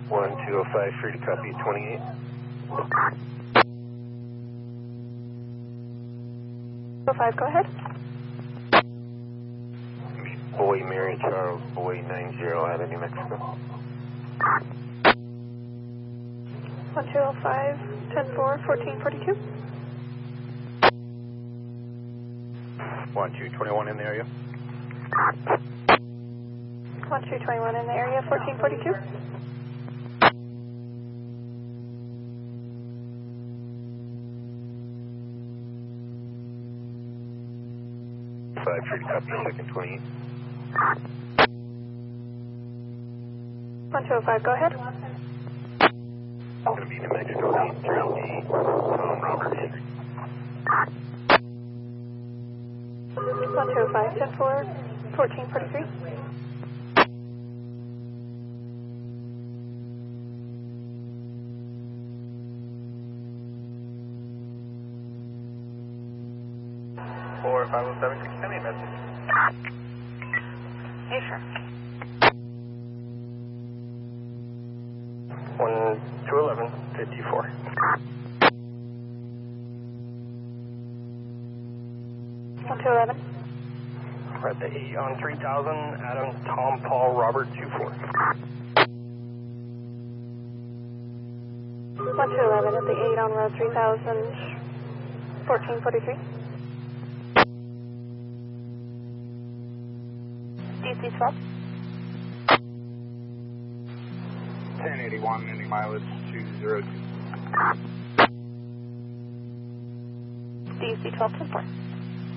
1205, free to copy 28. Go ahead. Boy Mary Charles, Boy 90 out of New Mexico. 1205, 10-4, 1442. 1221 in the area. 1221 in the area, 1442. 5, free to copy second 28. 1205, go ahead. Going to be New Mexico 83D, Tom Robert Henry. 1205, 10-4, 1443. 4507, can you send me a message? Hey, sure. 1211, 54. 1211. We're at the 8 on 3000, Adam, Tom, Paul, Robert, 24. 1211 at the 8 on road 3000, 1443. DC 12. 1081, ending mileage 202. DC 12, 10-4.